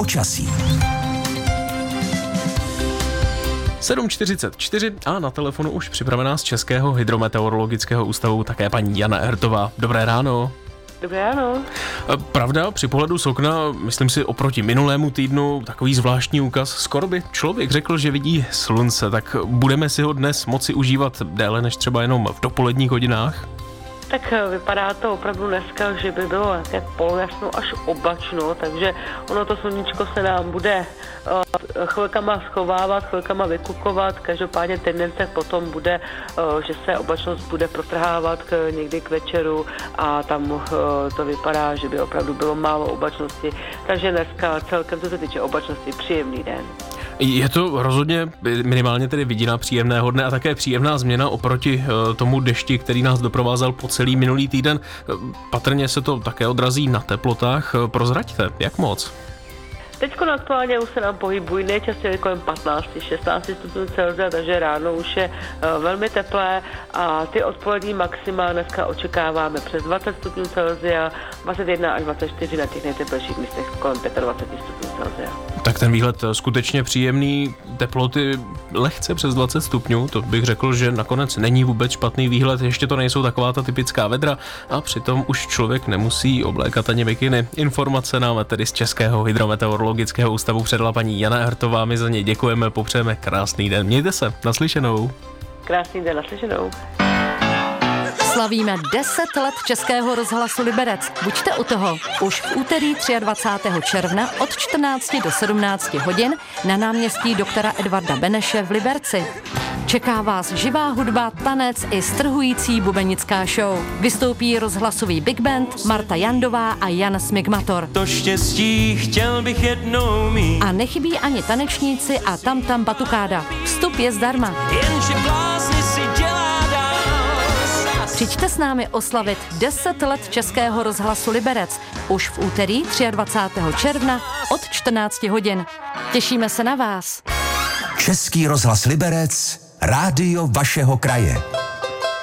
počasí. 7:44 a na telefonu už připravená z Českého hydrometeorologického ústavu také paní Jana Ertová. Dobré ráno. Dobré ráno. Pravda, při pohledu z okna, myslím si oproti minulému týdnu, takový zvláštní úkaz. Skoro by člověk řekl, že vidí slunce, tak budeme si ho dnes moci užívat déle než třeba jenom v dopoledních hodinách? Tak vypadá to opravdu dneska, že by bylo nějaké polojasno až oblačno, takže ono to sluníčko se nám bude chvilkama schovávat, chvilkama vykukovat, každopádně tendence potom bude, že se oblačnost bude protrhávat někdy k večeru a tam to vypadá, že by opravdu bylo málo oblačnosti, takže dneska celkem, co se týče oblačnosti, příjemný den. Je to rozhodně minimálně tedy vidina příjemného dne a také příjemná změna oproti tomu dešti, který nás doprovázel po celý minulý týden. Patrně se to také odrazí na teplotách. Prozraďte, jak moc? Teď aktuálně už se nám pohybují nejčastěji kolem 15-16 stupňů Celsia, takže ráno už je velmi teplé a ty odpolední maxima dneska očekáváme přes 20 stupňů Celsia, 21 až 24 na těch nejteplejších místech kolem 25 stupňů Celsia. Tak ten výhled skutečně příjemný, teploty lehce přes 20 stupňů, to bych řekl, že nakonec není vůbec špatný výhled, ještě to nejsou taková ta typická vedra a přitom už člověk nemusí oblékat ani mikiny. Informace nám tedy z Českého hydrometeorologického ústavu předala paní Jana Ertová, my za něj děkujeme, popřejeme krásný den. Mějte se, naslyšenou. Krásný den, naslyšenou. Slavíme 10 let Českého rozhlasu Liberec. Buďte u toho. Už v úterý 23. června od 14 do 17 hodin na náměstí doktora Edvarda Beneše v Liberci. Čeká vás živá hudba, tanec i strhující bubenická show. Vystoupí rozhlasový big band Marta Jandová a Jan Smigmator. To štěstí chtěl bych jednou mít. A nechybí ani tanečníci a tam batukáda. Vstup je zdarma. Jenže blázni si dělá dál. Přijďte s námi oslavit 10 let Českého rozhlasu Liberec. Už v úterý 23. června od 14 hodin. Těšíme se na vás. Český rozhlas Liberec, rádio vašeho kraje.